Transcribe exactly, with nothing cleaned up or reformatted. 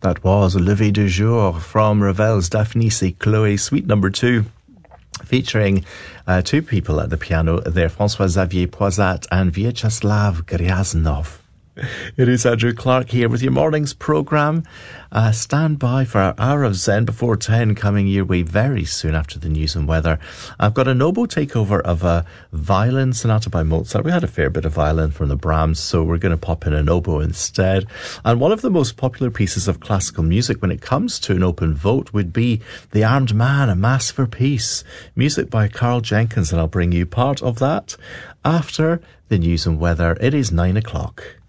That was Lever du Jour from Ravel's Daphne Chloe, Suite Number Two, featuring uh, two people at the piano there, François-Xavier Poisat and Vyacheslav Gryaznov. It is Andrew Clark here with your morning's programme. Uh, stand by for our hour of Zen before ten coming your way very soon after the news and weather. I've got a Noble takeover of a violin sonata by Mozart. We had a fair bit of violin from the Brahms, so we're going to pop in an oboe instead. And one of the most popular pieces of classical music when it comes to an open vote would be The Armed Man, A Mass for Peace, music by Carl Jenkins, and I'll bring you part of that after the news and weather. It is nine o'clock.